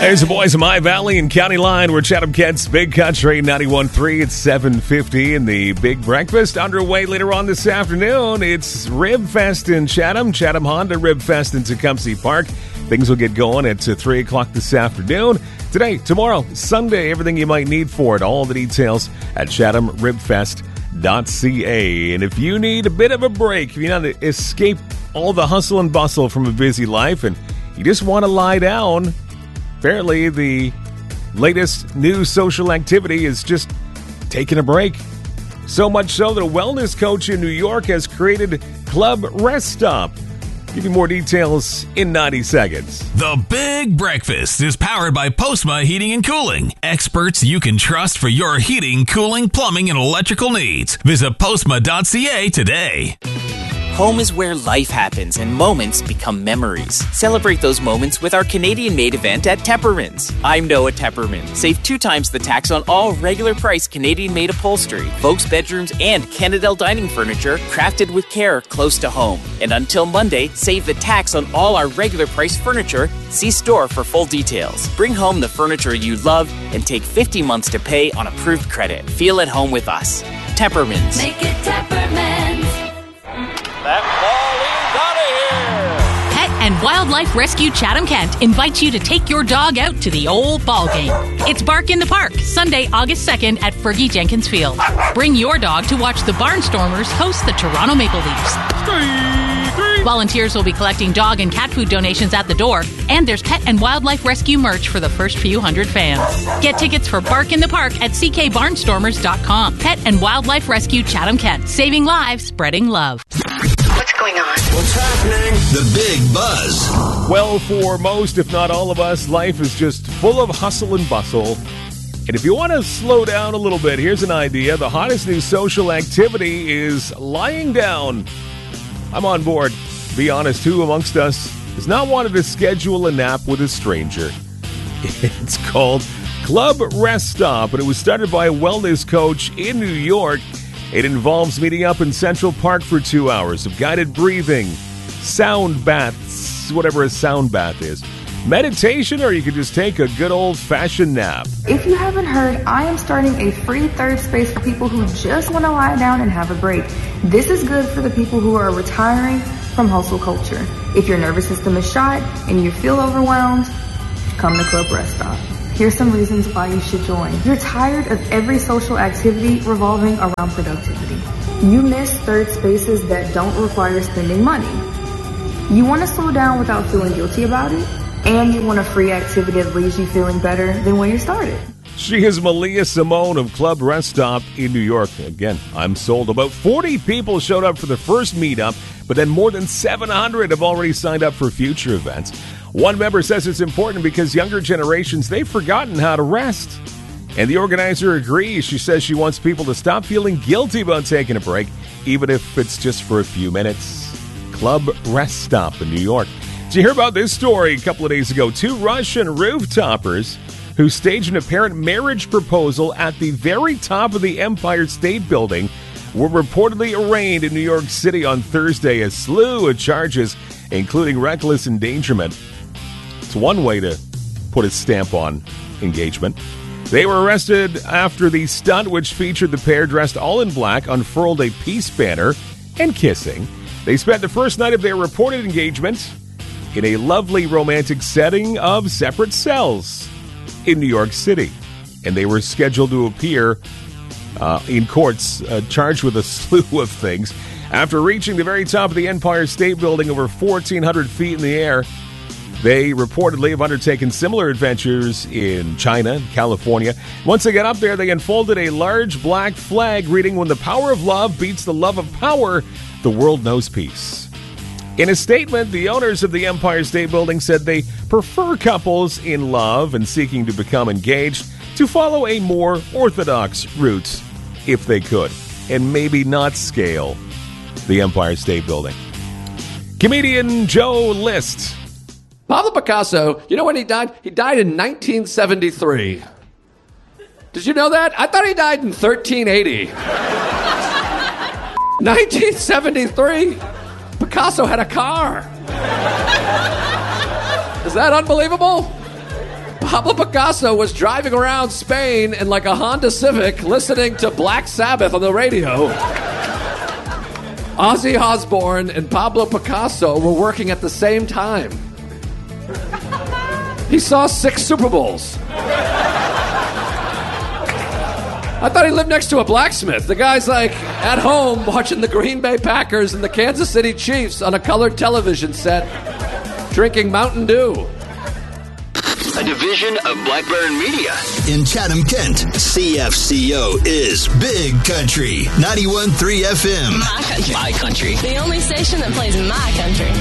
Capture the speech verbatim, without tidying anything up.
There's the boys of My Valley and County Line. We're Chatham Kent's Big Country ninety-one point three. It's seven fifty and the Big Breakfast underway later on this afternoon. It's Rib Fest in Chatham, Chatham Honda Rib Fest in Tecumseh Park. Things will get going at uh, three o'clock this afternoon. Today, tomorrow, Sunday, everything you might need for it. All the details at chatham rib fest dot c a. And if you need a bit of a break, if you want to escape all the hustle and bustle from a busy life and you just want to lie down, apparently the latest new social activity is just taking a break. So much so that a wellness coach in New York has created Club Rest Stop. Give you more details in ninety seconds. The Big Breakfast is powered by Postma Heating and Cooling. Experts you can trust for your heating, cooling, plumbing, and electrical needs. Visit postma dot c a today. Home is where life happens and moments become memories. Celebrate those moments with our Canadian-made event at Tepperman's. I'm Noah Tepperman. Save two times the tax on all regular price Canadian-made upholstery, folks' bedrooms, and Canadel dining furniture crafted with care close to home. And until Monday, save the tax on all our regular price furniture. See store for full details. Bring home the furniture you love and take fifty months to pay on approved credit. Feel at home with us. Tepperman's. Make it Tepperman's. That ball is out of here! Pet and Wildlife Rescue Chatham Kent invites you to take your dog out to the old ball game. It's Bark in the Park, Sunday, August second at Fergie Jenkins Field. Bring your dog to watch the Barnstormers host the Toronto Maple Leafs. Volunteers will be collecting dog and cat food donations at the door, and there's pet and wildlife rescue merch for the first few hundred fans. Get tickets for Bark in the Park at c k barnstormers dot com. Pet and Wildlife Rescue Chatham Kent. Saving lives, spreading love. What's going on? What's happening? The Big Buzz. Well, for most, if not all of us, life is just full of hustle and bustle. And if you want to slow down a little bit, here's an idea. The hottest new social activity is lying down. I'm on board. Be honest, who amongst us has not wanted to schedule a nap with a stranger? It's called Club Rest Stop, and it was started by a wellness coach in New York. It involves meeting up in Central Park for two hours of guided breathing, sound baths, whatever a sound bath is, meditation, or you could just take a good old-fashioned nap. If you haven't heard, I am starting a free third space for people who just want to lie down and have a break. This is good for the people who are retiring from hustle culture. If your nervous system is shot and you feel overwhelmed, come to Club Rest Stop. Here's some reasons why you should join. You're tired of every social activity revolving around productivity. You miss third spaces that don't require spending money. You want to slow down without feeling guilty about it, and you want a free activity that leaves you feeling better than when you started. She is Malia Simone of Club Rest Stop in New York. Again, I'm sold. About forty people showed up for the first meetup, but then more than seven hundred have already signed up for future events. One member says it's important because younger generations, they've forgotten how to rest. And the organizer agrees. She says she wants people to stop feeling guilty about taking a break, even if it's just for a few minutes. Club Rest Stop in New York. Did you hear about this story a couple of days ago? Two Russian roof-toppers who staged an apparent marriage proposal at the very top of the Empire State Building were reportedly arraigned in New York City on Thursday. A slew of charges, including reckless endangerment. It's one way to put a stamp on engagement. They were arrested after the stunt, which featured the pair dressed all in black, unfurled a peace banner and kissing. They spent the first night of their reported engagement in a lovely romantic setting of separate cells in New York City. And they were scheduled to appear uh, in courts, uh, charged with a slew of things. After reaching the very top of the Empire State Building, over fourteen hundred feet in the air, they reportedly have undertaken similar adventures in China and California. Once they got up there, they unfolded a large black flag reading, "When the power of love beats the love of power, the world knows peace." In a statement, the owners of the Empire State Building said they prefer couples in love and seeking to become engaged to follow a more orthodox route, if they could, and maybe not scale the Empire State Building. Comedian Joe List. Pablo Picasso, you know when he died? He died in nineteen seventy-three. Did you know that? I thought he died in thirteen eighty. nineteen seventy-three? Picasso had a car. Is that unbelievable? Pablo Picasso was driving around Spain in like a Honda Civic listening to Black Sabbath on the radio. Ozzy Osbourne and Pablo Picasso were working at the same time. He saw six Super Bowls. I thought he lived next to a blacksmith. The guy's like at home watching the Green Bay Packers and the Kansas City Chiefs on a colored television set, drinking Mountain Dew. A division of Black Baron Media. In Chatham, Kent, C F C O is Big Country, ninety-one point three F M. My country. My country. The only station that plays my country.